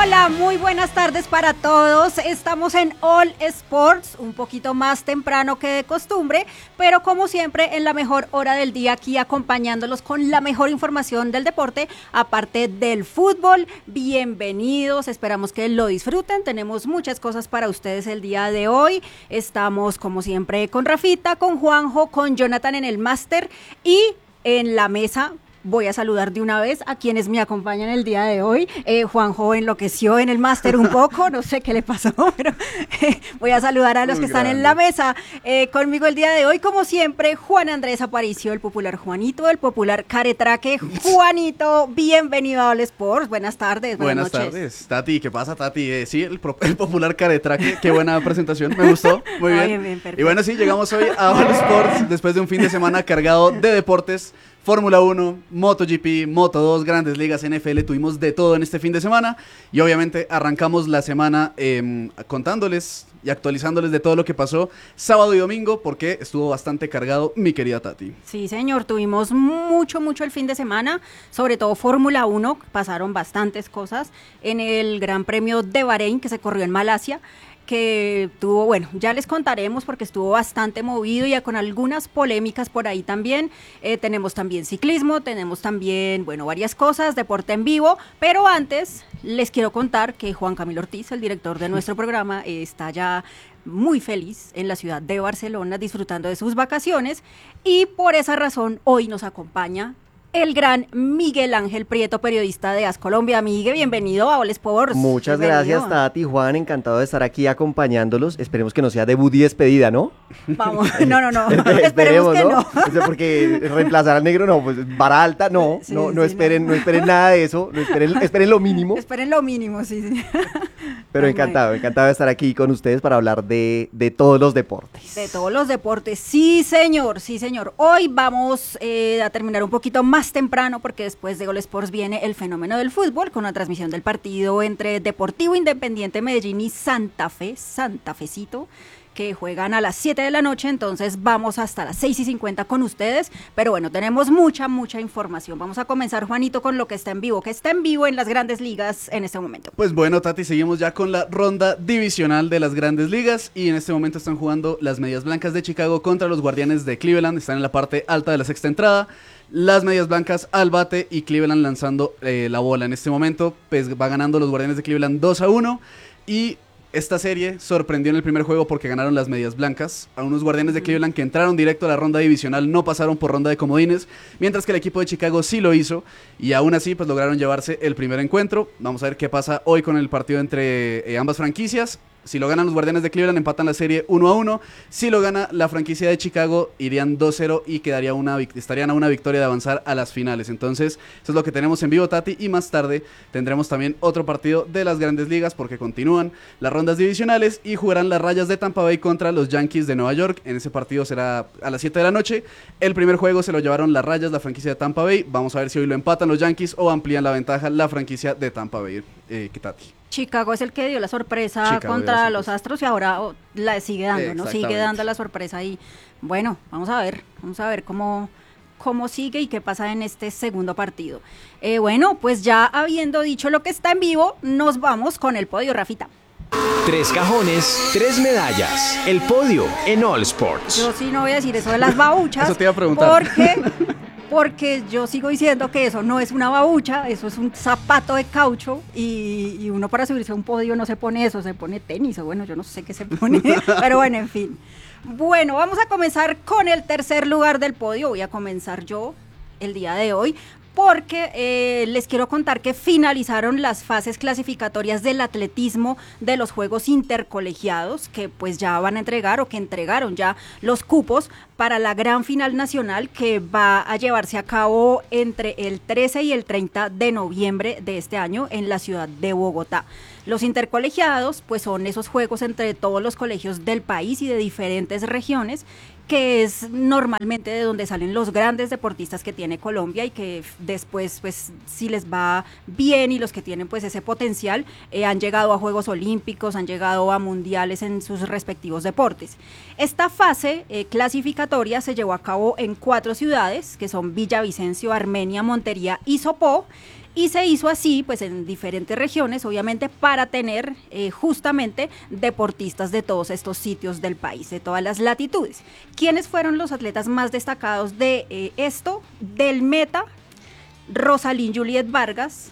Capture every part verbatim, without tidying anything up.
Hola, muy buenas tardes para todos. Estamos en All Sports, un poquito más temprano que de costumbre, pero como siempre en la mejor hora del día aquí acompañándolos con la mejor información del deporte, aparte del fútbol. Bienvenidos, esperamos que lo disfruten. Tenemos muchas cosas para ustedes el día de hoy. Estamos como siempre con Rafita, con Juanjo, con Jonathan en el máster y en la mesa. Voy a saludar de una vez a quienes me acompañan el día de hoy. Eh, Juanjo enloqueció en el máster un poco, no sé qué le pasó, pero eh, voy a saludar a los Muy que grande. están en la mesa. Eh, conmigo el día de hoy, como siempre, Juan Andrés Aparicio, el popular Juanito, el popular Caretraque. Juanito, bienvenido a All Sports. Buenas tardes, buenas, Buenas noches. tardes, Tati, ¿qué pasa, Tati? Eh, sí, el, pro- el popular Caretraque, qué buena presentación, me gustó, muy Ah, bien. bien, bien, perfecto. Y bueno, sí, llegamos hoy a All Sports después de un fin de semana cargado de deportes, Fórmula uno, MotoGP, Moto dos, Grandes Ligas, N F L, tuvimos de todo en este fin de semana y obviamente arrancamos la semana eh, contándoles y actualizándoles de todo lo que pasó sábado y domingo porque estuvo bastante cargado, mi querida Tati. Sí, señor, tuvimos mucho, mucho el fin de semana, sobre todo Fórmula uno, pasaron bastantes cosas en el Gran Premio de Bahrein que se corrió en Malasia, que tuvo, bueno, ya les contaremos porque estuvo bastante movido y con algunas polémicas por ahí también. Eh, tenemos también ciclismo, tenemos también, bueno, varias cosas, deporte en vivo, pero antes les quiero contar que Juan Camilo Ortiz, el director de nuestro programa, eh, está ya muy feliz en la ciudad de Barcelona disfrutando de sus vacaciones y por esa razón hoy nos acompaña el gran Miguel Ángel Prieto, periodista de As Colombia. Miguel, bienvenido a All Sports. Muchas Bienvenido. gracias, Tati, Juan, encantado de estar aquí acompañándolos. Esperemos que no sea debut y despedida, ¿no? Vamos, no, no, no, Espe- esperemos que no. O sea, porque reemplazar al negro, no, pues vara alta, no, Sí, no, no sí, esperen, no. no. esperen nada de eso, no esperen, esperen lo mínimo. Esperen lo mínimo, sí, sí. Pero Ay, encantado, encantado de estar aquí con ustedes para hablar de, de todos los deportes. De todos los deportes, sí señor, sí señor. Hoy vamos eh, a terminar un poquito más temprano porque después de All Sports viene el fenómeno del fútbol con una transmisión del partido entre Deportivo Independiente Medellín y Santa Fe, Santa Fecito, que juegan a las siete de la noche, entonces vamos hasta las seis y cincuenta con ustedes, pero bueno, tenemos mucha, mucha información. Vamos a comenzar, Juanito, con lo que está en vivo, que está en vivo en las grandes ligas en este momento. Pues bueno, Tati, seguimos ya con la ronda divisional de las Grandes Ligas y en este momento están jugando las Medias Blancas de Chicago contra los Guardianes de Cleveland, están en la parte alta de la sexta entrada. Las Medias Blancas al bate y Cleveland lanzando eh, la bola en este momento, pues va ganando los Guardianes de Cleveland dos a uno y esta serie sorprendió en el primer juego porque ganaron las Medias Blancas a unos Guardianes de Cleveland que entraron directo a la ronda divisional, no pasaron por ronda de comodines, mientras que el equipo de Chicago sí lo hizo y aún así pues lograron llevarse el primer encuentro. Vamos a ver qué pasa hoy con el partido entre eh, ambas franquicias. Si lo ganan los Guardianes de Cleveland, empatan la serie uno a uno. Si lo gana la franquicia de Chicago, irían dos cero y quedaría una, estarían a una victoria de avanzar a las finales. Entonces, eso es lo que tenemos en vivo, Tati. Y más tarde tendremos también otro partido de las Grandes Ligas porque continúan las rondas divisionales y jugarán las Rayas de Tampa Bay contra los Yankees de Nueva York. En ese partido será a las siete de la noche. El primer juego se lo llevaron las Rayas, la franquicia de Tampa Bay. Vamos a ver si hoy lo empatan los Yankees o amplían la ventaja la franquicia de Tampa Bay. Eh, ¿qué, Tati? Chicago es el que dio la sorpresa Chicago dio contra la los sorpresa. Astros y ahora oh, la sigue dando, ¿no? Sigue Exactamente. dando la sorpresa y bueno, vamos a ver, vamos a ver cómo, cómo sigue y qué pasa en este segundo partido. Eh, bueno, pues ya habiendo dicho lo que está en vivo, nos vamos con el podio, Rafita. Tres cajones, tres medallas. El podio en All Sports. Yo sí no voy a decir eso de las babuchas. Eso te iba a preguntar. Porque, porque yo sigo diciendo que eso no es una babucha, eso es un zapato de caucho y, y uno para subirse a un podio no se pone eso, se pone tenis o bueno, yo no sé qué se pone, pero bueno, en fin. Bueno, vamos a comenzar con el tercer lugar del podio, voy a comenzar yo el día de hoy. Porque eh, les quiero contar que finalizaron las fases clasificatorias del atletismo de los Juegos Intercolegiados, que pues ya van a entregar o que entregaron ya los cupos para la gran final nacional que va a llevarse a cabo entre el trece y el treinta de noviembre de este año en la ciudad de Bogotá. Los intercolegiados pues son esos juegos entre todos los colegios del país y de diferentes regiones, que es normalmente de donde salen los grandes deportistas que tiene Colombia y que después, pues, si les va bien y los que tienen, pues, ese potencial, eh, han llegado a Juegos Olímpicos, han llegado a mundiales en sus respectivos deportes. Esta fase eh, clasificatoria se llevó a cabo en cuatro ciudades, que son Villavicencio, Armenia, Montería y Sopó, y se hizo así pues en diferentes regiones, obviamente para tener eh, justamente deportistas de todos estos sitios del país, de todas las latitudes. ¿Quiénes fueron los atletas más destacados de eh, esto? Del meta, Rosalind Juliet Vargas,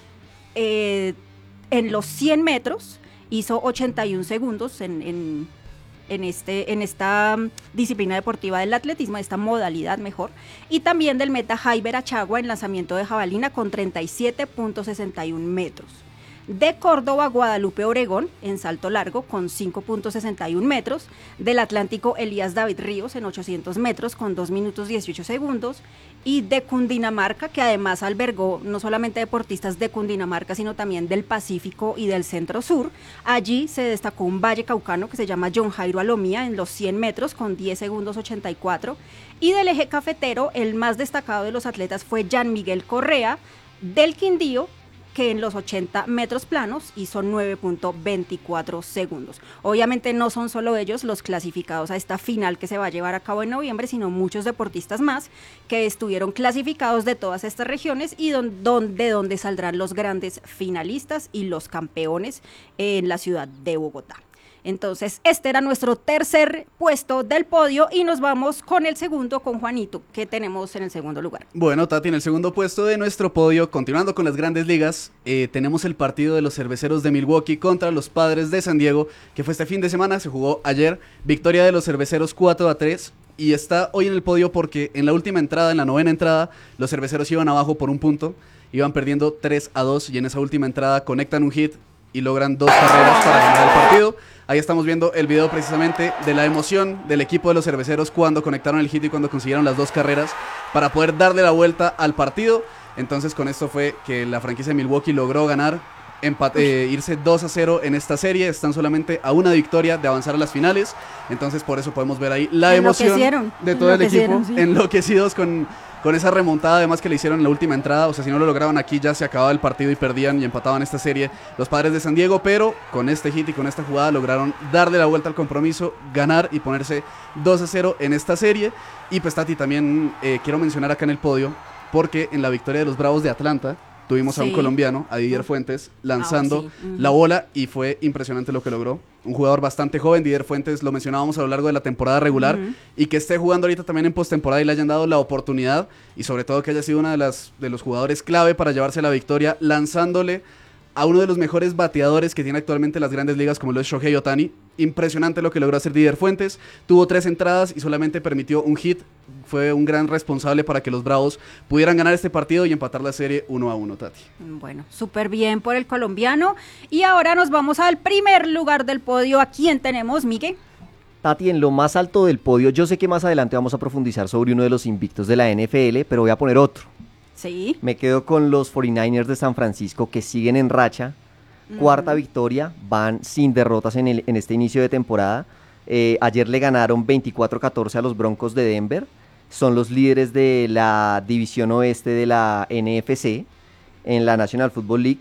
eh, en los cien metros, hizo ochenta y un segundos en, en, en, este, en esta disciplina deportiva del atletismo, esta modalidad mejor, y también del meta Jaiber Achagua en lanzamiento de jabalina con treinta y siete punto sesenta y un metros. De Córdoba, Guadalupe Obregón en salto largo con cinco punto sesenta y un metros, del Atlántico Elías David Ríos en ochocientos metros con dos minutos dieciocho segundos, y de Cundinamarca, que además albergó no solamente deportistas de Cundinamarca, sino también del Pacífico y del Centro Sur. Allí se destacó un vallecaucano que se llama John Jairo Alomía en los cien metros con diez segundos ochenta y cuatro, y del eje cafetero el más destacado de los atletas fue Jan Miguel Correa del Quindío, que en los ochenta metros planos hizo nueve punto veinticuatro segundos. Obviamente no son solo ellos los clasificados a esta final que se va a llevar a cabo en noviembre, sino muchos deportistas más que estuvieron clasificados de todas estas regiones y don, don, de donde saldrán los grandes finalistas y los campeones en la ciudad de Bogotá. Entonces, este era nuestro tercer puesto del podio y nos vamos con el segundo, con Juanito, que tenemos en el segundo lugar. Bueno, Tati, en el segundo puesto de nuestro podio, continuando con las grandes ligas, eh, tenemos el partido de los Cerveceros de Milwaukee contra los Padres de San Diego, que fue este fin de semana, se jugó ayer, victoria de los Cerveceros cuatro a tres, y está hoy en el podio porque en la última entrada, en la novena entrada, los Cerveceros iban abajo por un punto, iban perdiendo tres a dos, y en esa última entrada conectan un hit y logran dos carreras para ganar el partido. Ahí estamos viendo el video precisamente de la emoción del equipo de los Cerveceros cuando conectaron el hit y cuando consiguieron las dos carreras para poder darle la vuelta al partido. Entonces con esto fue que la franquicia de Milwaukee logró ganar, empate, eh, irse dos a cero en esta serie. Están solamente a una victoria de avanzar a las finales. Entonces por eso podemos ver ahí la emoción de todo el equipo, sí, enloquecidos con... con esa remontada además que le hicieron en la última entrada. O sea, si no lo lograban aquí ya se acababa el partido y perdían y empataban esta serie los Padres de San Diego, pero con este hit y con esta jugada lograron darle la vuelta al compromiso, ganar y ponerse dos a cero en esta serie. Y pues Tati, también eh, quiero mencionar acá en el podio, porque en la victoria de los Bravos de Atlanta tuvimos sí. a un colombiano, a Didier Fuentes, lanzando ah, sí. uh-huh. la bola, y fue impresionante lo que logró. Un jugador bastante joven, Didier Fuentes, lo mencionábamos a lo largo de la temporada regular, uh-huh. y que esté jugando ahorita también en postemporada y le hayan dado la oportunidad, y sobre todo que haya sido uno de, las, de los jugadores clave para llevarse la victoria, lanzándole a uno de los mejores bateadores que tiene actualmente las grandes ligas, como lo es Shohei Ohtani. Impresionante lo que logró hacer Didier Fuentes. Tuvo tres entradas y solamente permitió un hit. Fue un gran responsable para que los Bravos pudieran ganar este partido y empatar la serie uno a uno, Tati. Bueno, súper bien por el colombiano. Y ahora nos vamos al primer lugar del podio. ¿A quién tenemos, Miguel? Tati, en lo más alto del podio, yo sé que más adelante vamos a profundizar sobre uno de los invictos de la N F L, pero voy a poner otro. Sí. Me quedo con los cuarenta y nueve ers de San Francisco, que siguen en racha. Cuarta mm. victoria, van sin derrotas en, el, en este inicio de temporada. Eh, ayer le ganaron veinticuatro a catorce a los Broncos de Denver. Son los líderes de la división oeste de la N F C, en la National Football League.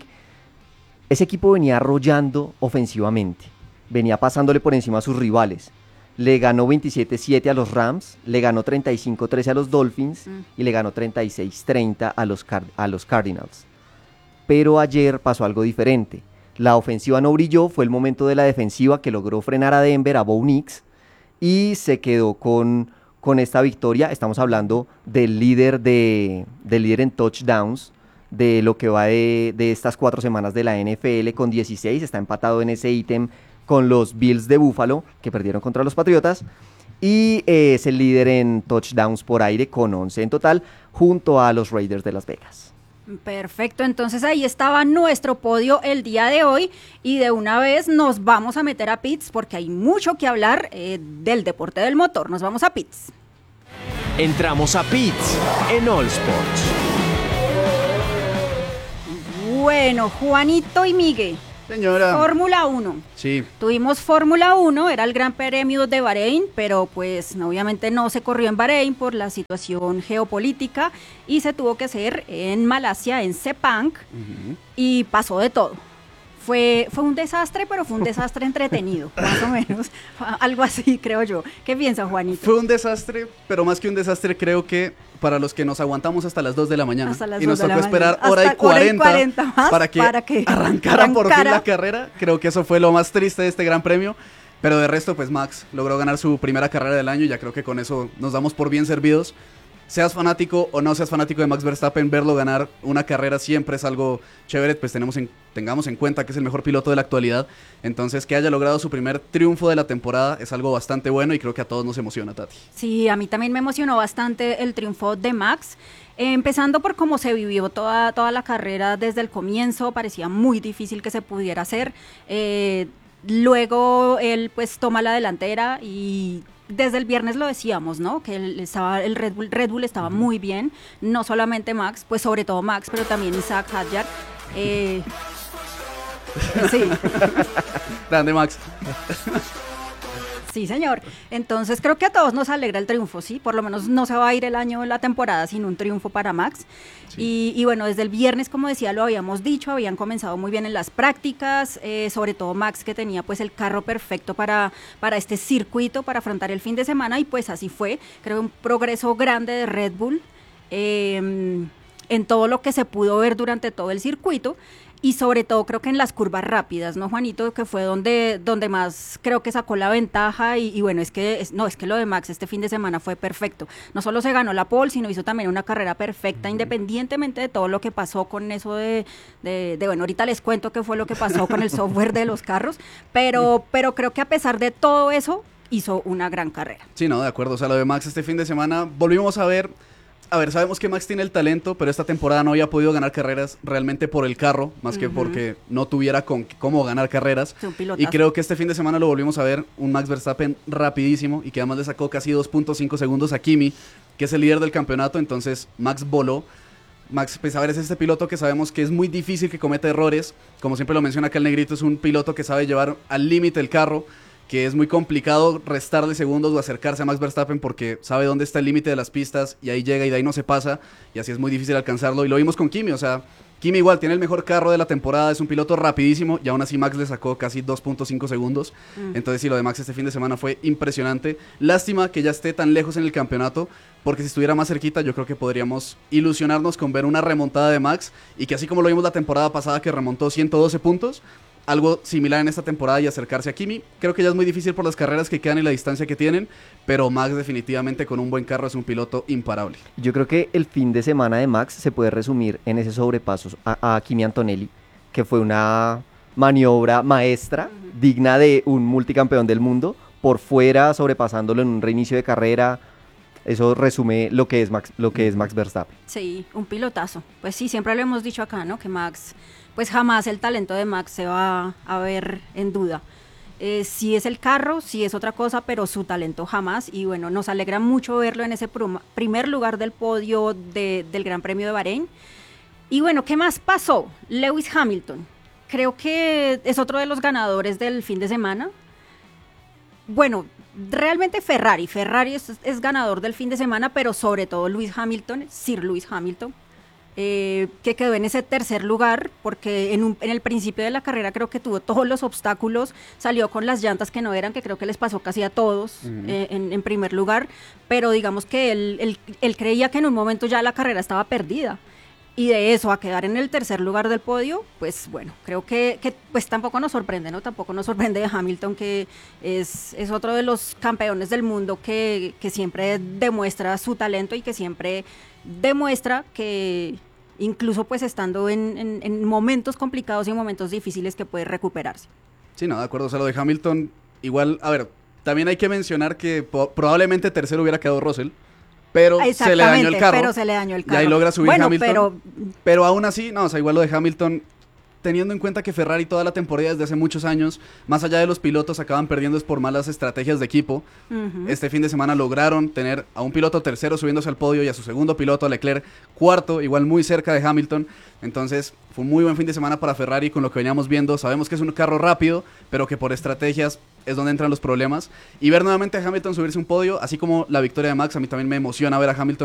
Ese equipo venía arrollando ofensivamente, venía pasándole por encima a sus rivales. Le ganó veintisiete siete a los Rams, le ganó treinta y cinco trece a los Dolphins mm. y le ganó treinta y seis treinta a los, Car- a los Cardinals. Pero ayer pasó algo diferente. La ofensiva no brilló, fue el momento de la defensiva que logró frenar a Denver, a Bo Nix, y se quedó con, con esta victoria. Estamos hablando del líder, de, del líder en touchdowns, de lo que va de, de estas cuatro semanas de la N F L con dieciséis, está empatado en ese ítem con los Bills de Buffalo, que perdieron contra los Patriotas, y eh, es el líder en touchdowns por aire con once en total, junto a los Raiders de Las Vegas. Perfecto, entonces ahí estaba nuestro podio el día de hoy, y de una vez nos vamos a meter a pits porque hay mucho que hablar eh, del deporte del motor. Nos vamos a pits. Entramos a pits en All Sports. Bueno, Juanito y Miguel. Señora. Fórmula uno. Sí. Tuvimos Fórmula uno, era el Gran Premio de Bahrein, pero pues obviamente no se corrió en Bahrein por la situación geopolítica y se tuvo que hacer en Malasia, en Sepang, uh-huh. y pasó de todo. Fue, fue un desastre, pero fue un desastre entretenido, más o menos. Algo así, creo yo. ¿Qué piensa, Juanito? Fue un desastre, pero más que un desastre, creo que para los que nos aguantamos hasta las dos de la mañana Hasta las y nos dos de tocó la esperar mañana. hora y Hasta hora y cuarenta cuarenta más para que, para que arrancara por fin arrancara. la carrera, creo que eso fue lo más triste de este gran premio. Pero de resto, pues Max logró ganar su primera carrera del año y ya creo que con eso nos damos por bien servidos. Seas fanático o no seas fanático de Max Verstappen, verlo ganar una carrera siempre es algo chévere, pues tenemos en, tengamos en cuenta que es el mejor piloto de la actualidad. Entonces, que haya logrado su primer triunfo de la temporada es algo bastante bueno y creo que a todos nos emociona, Tati. Sí, a mí también me emocionó bastante el triunfo de Max. Eh, empezando por cómo se vivió toda, toda la carrera desde el comienzo, parecía muy difícil que se pudiera hacer. Eh, luego él pues toma la delantera y desde el viernes lo decíamos, ¿no? Que él estaba, el Red Bull, Red Bull estaba muy bien, no solamente Max, pues sobre todo Max, pero también Isaac Hadjar. Eh, sí. Grande Max. Sí, señor. Entonces creo que a todos nos alegra el triunfo, ¿sí? Por lo menos no se va a ir el año, la temporada sin un triunfo para Max. Sí. Y, y bueno, desde el viernes, como decía, lo habíamos dicho, habían comenzado muy bien en las prácticas, eh, sobre todo Max, que tenía pues el carro perfecto para, para este circuito, para afrontar el fin de semana, y pues así fue. Creo un progreso grande de Red Bull eh, en todo lo que se pudo ver durante todo el circuito. Y sobre todo creo que en las curvas rápidas, ¿no, Juanito? Que fue donde, donde más creo que sacó la ventaja y, y bueno, es que es, no, es que lo de Max este fin de semana fue perfecto. No solo se ganó la pole, sino hizo también una carrera perfecta, independientemente de todo lo que pasó con eso de, de, de bueno, ahorita les cuento qué fue lo que pasó con el software de los carros, pero, pero creo que a pesar de todo eso, hizo una gran carrera. Sí, no, de acuerdo. O sea, lo de Max este fin de semana, volvimos a ver... A ver, sabemos que Max tiene el talento, pero esta temporada no había podido ganar carreras realmente por el carro, más uh-huh. que porque no tuviera con cómo ganar carreras. Y creo que este fin de semana lo volvimos a ver, un Max Verstappen rapidísimo y que además le sacó casi dos punto cinco segundos a Kimi, que es el líder del campeonato. Entonces Max voló. Max, pues a ver, es este piloto que sabemos que es muy difícil que cometa errores. Como siempre lo menciona acá el negrito, es un piloto que sabe llevar al límite el carro, que es muy complicado restarle segundos o acercarse a Max Verstappen porque sabe dónde está el límite de las pistas y ahí llega y de ahí no se pasa y así es muy difícil alcanzarlo. Y lo vimos con Kimi, o sea, Kimi igual tiene el mejor carro de la temporada, es un piloto rapidísimo y aún así Max le sacó casi dos punto cinco segundos. Mm. Entonces sí, lo de Max este fin de semana fue impresionante. Lástima que ya esté tan lejos en el campeonato, porque si estuviera más cerquita yo creo que podríamos ilusionarnos con ver una remontada de Max y que así como lo vimos la temporada pasada que remontó ciento doce puntos, algo similar en esta temporada y acercarse a Kimi. Creo que ya es muy difícil por las carreras que quedan y la distancia que tienen, pero Max definitivamente con un buen carro es un piloto imparable. Yo creo que el fin de semana de Max se puede resumir en ese sobrepaso a, a Kimi Antonelli, que fue una maniobra maestra, uh-huh. digna de un multicampeón del mundo, por fuera sobrepasándolo en un reinicio de carrera. Eso resume lo que es Max, lo que es Max Verstappen. Sí, un pilotazo. Pues sí, siempre lo hemos dicho acá, ¿no? Que Max, pues jamás el talento de Max se va a ver en duda. Eh, sí es el carro, sí es otra cosa, pero su talento jamás. Y bueno, nos alegra mucho verlo en ese prum- primer lugar del podio de, del Gran Premio de Bahrein. Y bueno, ¿qué más pasó? Lewis Hamilton. Creo que es otro de los ganadores del fin de semana. Bueno, realmente Ferrari, Ferrari es, es ganador del fin de semana, pero sobre todo Lewis Hamilton, Sir Lewis Hamilton, eh, que quedó en ese tercer lugar, porque en, un, en el principio de la carrera creo que tuvo todos los obstáculos, salió con las llantas que no eran, que creo que les pasó casi a todos uh-huh. eh, en, en primer lugar, pero digamos que él, él, él creía que en un momento ya la carrera estaba perdida. Y de eso a quedar en el tercer lugar del podio, pues bueno, creo que, que pues tampoco nos sorprende, ¿no? Tampoco nos sorprende de Hamilton, que es, es otro de los campeones del mundo que, que siempre demuestra su talento y que siempre demuestra que incluso pues estando en, en, en momentos complicados y en momentos difíciles que puede recuperarse. Sí, no, de acuerdo, o sea, lo de Hamilton, igual, a ver, también hay que mencionar que po- probablemente tercero hubiera quedado Russell, pero se le dañó el carro. Pero se le dañó el carro. Y ahí logra subir bueno, Hamilton. Pero... pero aún así, no, o sea, igual lo de Hamilton, teniendo en cuenta que Ferrari toda la temporada desde hace muchos años, más allá de los pilotos, acaban perdiendo es por malas estrategias de equipo. Uh-huh. Este fin de semana lograron tener a un piloto tercero subiéndose al podio y a su segundo piloto, a Leclerc, cuarto, igual muy cerca de Hamilton. Entonces, fue un muy buen fin de semana para Ferrari con lo que veníamos viendo. Sabemos que es un carro rápido, pero que por estrategias es donde entran los problemas. Y ver nuevamente a Hamilton subirse un podio, así como la victoria de Max, a mí también me emociona ver a Hamilton